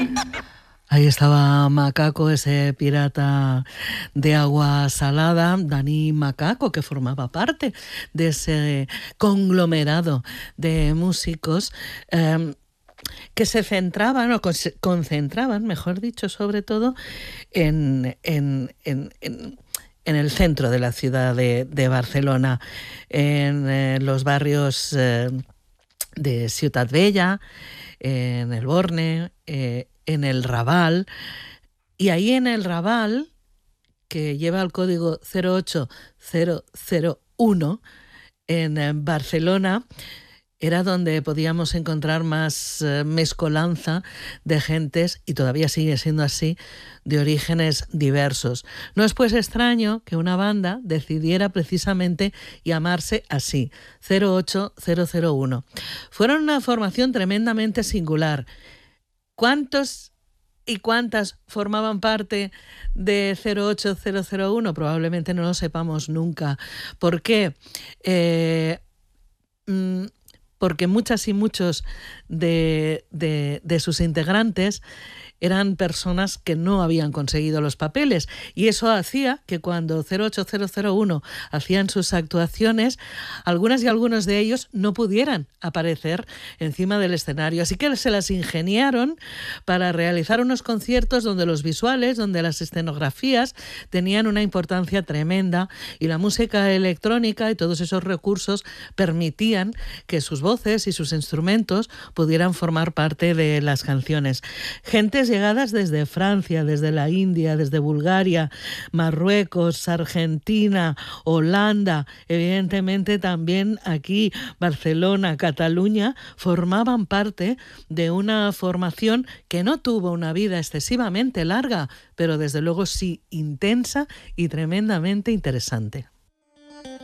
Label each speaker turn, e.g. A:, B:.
A: Ahí estaba Macaco, ese pirata de agua salada, Dani Macaco, que formaba parte de ese conglomerado de músicos que se centraban o concentraban, mejor dicho, sobre todo en el centro de la ciudad de Barcelona, en los barrios de Ciutat Vella, en el Borne, en el Raval, y ahí en el Raval, que lleva el código 08001, en Barcelona, era donde podíamos encontrar más mezcolanza de gentes, y todavía sigue siendo así, de orígenes diversos. No es pues extraño que una banda decidiera precisamente llamarse así, 08001. Fueron una formación tremendamente singular. ¿Cuántos y cuántas formaban parte de 08001? Probablemente no lo sepamos nunca. ¿Por qué? Porque muchas y muchos de sus integrantes eran personas que no habían conseguido los papeles, y eso hacía que cuando 08001 hacían sus actuaciones, algunas y algunos de ellos no pudieran aparecer encima del escenario, así que se las ingeniaron para realizar unos conciertos donde los visuales, donde las escenografías tenían una importancia tremenda, y la música electrónica y todos esos recursos permitían que sus voces y sus instrumentos pudieran formar parte de las canciones. Gentes llegadas desde Francia, desde la India, desde Bulgaria, Marruecos, Argentina, Holanda, evidentemente también aquí Barcelona, Cataluña, formaban parte de una formación que no tuvo una vida excesivamente larga, pero desde luego sí intensa y tremendamente interesante.